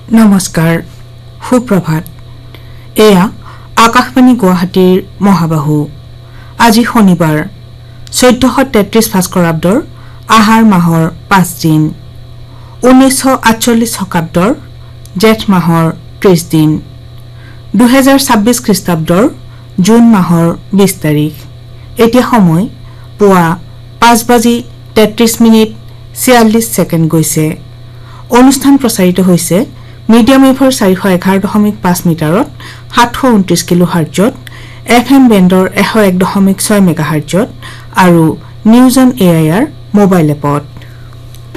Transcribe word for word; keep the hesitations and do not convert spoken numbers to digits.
নমস্কাৰ সুপ্ৰভাত এয়া আকাশবাণী গুৱাহাটীৰ মহাবাহু আজি শনিবাৰ চৈধ্যশ তেত্ৰিশ ভাস্কৰাব্দৰ আহাৰ মাহৰ পাঁচ দিন ঊনৈছশ আঠচল্লিছ শকাব্দৰ জেঠ মাহৰ ত্ৰিশ দিন দুই হাজাৰ ছাব্বিছ খ্ৰীষ্টাব্দৰ জুন মাহৰ বিশ তাৰিখ এতিয়া সময় পুৱা পাঁচ বাজি তেত্ৰিশ মিনিট ছিয়াল্লিছ ছেকেণ্ড গৈছে অনুষ্ঠান প্ৰচাৰিত হৈছে মিডিয়াম ৱেভৰ চাৰিশ এঘাৰ দশমিক পাঁচ মিটাৰত সাতশ ঊনত্ৰিশ কিলো হাৰ্টজত এফ এম বেণ্ডৰ এশ এক দশমিক ছয় মেগা হাৰ্টজত আৰু news on A I R mobile এপত